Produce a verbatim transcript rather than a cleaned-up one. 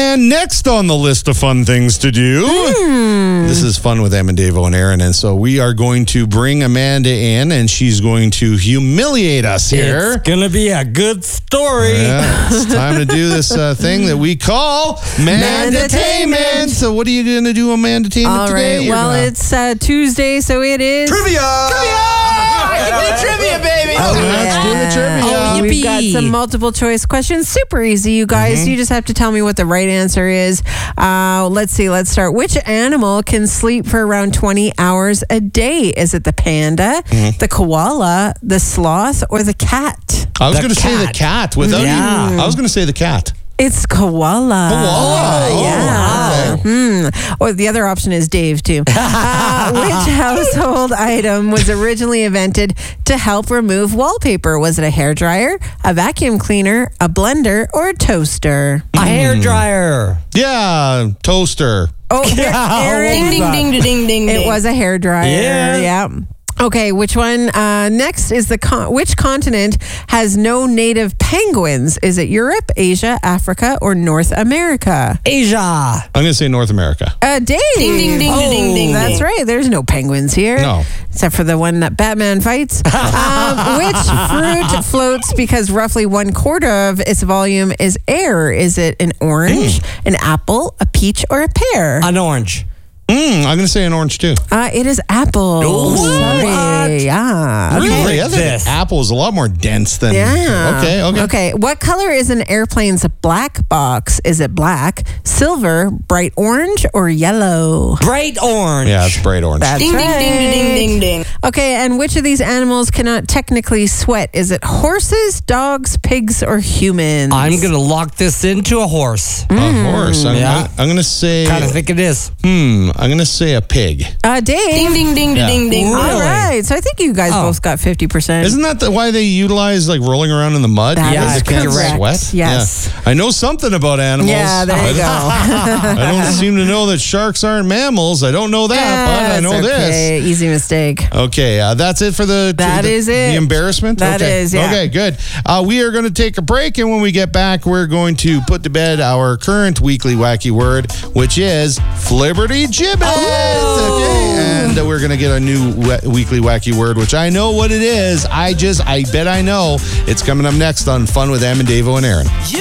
And next on the list of fun things to do, mm. this is Fun with Em and Davo and Aaron. And so we are going to bring Amanda in, and she's going to humiliate us here. It's going to be a good story. Yeah, it's time to do this uh, thing that we call Mandatainment. So what are you going to do on Mandatainment All today? right. Well, gonna... it's uh, Tuesday, so it is... Trivia! Trivia! Trivia, baby! Oh, let's do the trivia. Oh, we've got some multiple choice questions. Super easy, you guys. Mm-hmm. You just have to tell me what the right answer is. Uh, let's see. Let's start. Which animal can sleep for around twenty hours a day? Is it the panda, mm-hmm. the koala, the sloth, or the cat? I was going to say the cat. Without yeah. you, I was going to say the cat. It's koala. Koala. Oh, yeah. okay. Mm. Or the other option is Dave, too. uh, which household item was originally invented to help remove wallpaper? Was it a hairdryer, a vacuum cleaner, a blender, or a toaster? A hairdryer. Yeah, toaster. Oh, yeah. Aaron, Ding, ding, ding, ding, ding. It was a hairdryer. Yeah. Yeah. Okay, which one? Uh, next is the con- which continent has no native penguins? Is it Europe, Asia, Africa, or North America? Asia. I'm going to say North America. Uh, Dave. Ding, ding, ding, oh, ding, ding, That's ding. right. There's no penguins here. No. Except for the one that Batman fights. um, which fruit floats because roughly one quarter of its volume is air? Is it an orange, mm. an apple, a peach, or a pear? An orange. Mm, I'm going to say an orange, too. Uh, it is apple. Oh, Sorry. what? Yeah. Really? Okay. I think this. apple is a lot more dense than... Yeah. Okay, okay. Okay. What color is an airplane's black box? Is it black, silver, bright orange, or yellow? Bright orange. Yeah, it's bright orange. That's Ding, ding, right. ding, ding, ding, ding. Okay, and which of these animals cannot technically sweat? Is it horses, dogs, pigs, or humans? I'm going to lock this into a horse. A horse. I'm, Yeah. I'm going to say... Kind of think it is. Hmm. I'm going to say a pig. Uh, Dave. Ding, ding, ding, Yeah. ding, ding. All Really? right. So I think you guys Oh. both got fifty percent. Isn't that the, why they utilize like rolling around in the mud? That Because is they can't correct. sweat? Yes. Yeah. I know something about animals. Yeah, there you go. I don't seem to know that sharks aren't mammals. I don't know that, but I know That's okay. Easy mistake. this. Okay, uh, that's it for the... That the, is it. The embarrassment? That okay. is, yeah. Okay, good. Uh, we are going to take a break, and when we get back, we're going to put to bed our current weekly wacky word, which is Flibberty Gibbet. Oh. Okay, and uh, we're going to get a new we- weekly wacky word, which I know what it is. I just, I bet I know. It's coming up next on Fun with Em and Davo and Aaron.